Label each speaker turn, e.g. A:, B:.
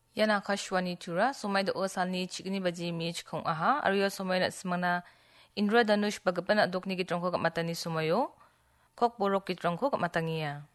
A: Yana Kashwani Tura, Somai the Osalni Chigni Baji Mich Kong Aha, Arya Somai Smana, Indra Danush Bagapana Dokni Kitronko Matani Sumayo, Kok Borok Kitronko Matangia.